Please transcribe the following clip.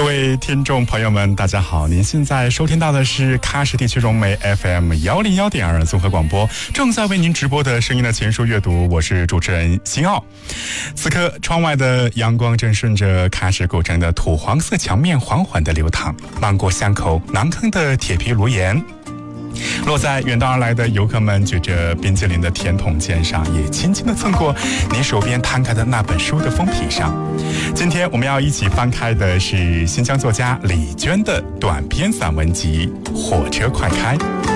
位听众朋友们，大家好！您现在收听到的是喀什地区融媒 FM 101.2综合广播，正在为您直播的声音的前书阅读，我是主持人辛奥。此刻，窗外的阳光正顺着喀什古城的土黄色墙面缓缓地流淌，漫过巷口囊坑的铁皮炉檐。落在远道而来的游客们举着冰淇淋的甜筒肩上，也轻轻地蹭过你手边摊开的那本书的封皮上。今天我们要一起翻开的是新疆作家李娟的短篇散文集《火车快开》。